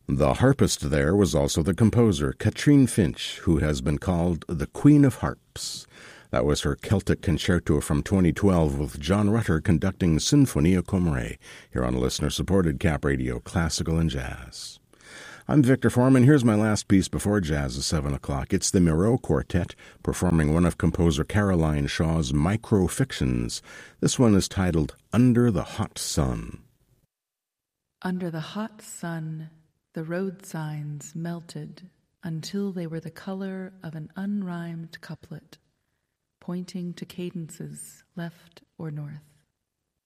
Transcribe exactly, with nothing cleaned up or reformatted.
The harpist there was also the composer, Katrine Finch, who has been called the Queen of Harps. That was her Celtic Concerto from twenty twelve with John Rutter conducting Sinfonia Cum Re, here on listener-supported Cap Radio Classical and Jazz. I'm Victor Foreman. Here's my last piece before jazz at seven o'clock. It's the Moreau Quartet, performing one of composer Caroline Shaw's microfictions. This one is titled Under the Hot Sun. Under the hot sun, the road signs melted until they were the color of an unrhymed couplet, pointing to cadences left or north.